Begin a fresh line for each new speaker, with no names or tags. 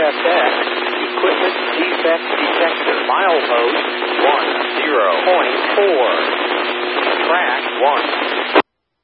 CSX, equipment defect detector, milepost 10.4, track 1.